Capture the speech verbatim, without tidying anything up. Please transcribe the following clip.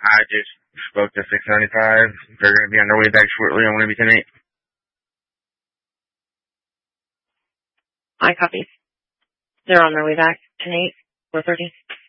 I just spoke to six seventy-five. They're going to be on their way back shortly. I'm going to be ten eight. I copy. They're on their way back. ten eight, four thirty.